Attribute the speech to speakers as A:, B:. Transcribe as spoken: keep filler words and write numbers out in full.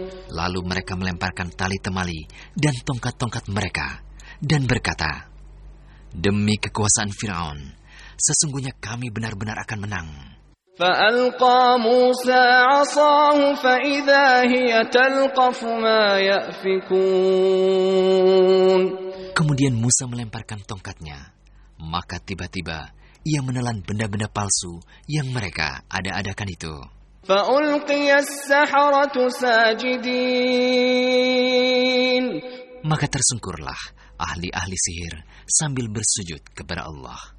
A: Lalu mereka melemparkan tali temali dan tongkat-tongkat mereka dan berkata, "Demi kekuasaan Firaun, sesungguhnya kami benar-benar akan menang."
B: فَأَلْقَى مُوسَى عَصَاهُ فَإِذَا هِيَ تَلْقَفُ مَا يَأْفِكُونَ.
A: Kemudian Musa melemparkan tongkatnya, maka tiba-tiba ia menelan benda-benda palsu yang mereka ada-adakan itu.
B: فَأُلْقِيَ السَّحَرَةُ سَاجِدِينَ.
A: Maka tersungkurlah ahli-ahli sihir sambil bersujud kepada Allah.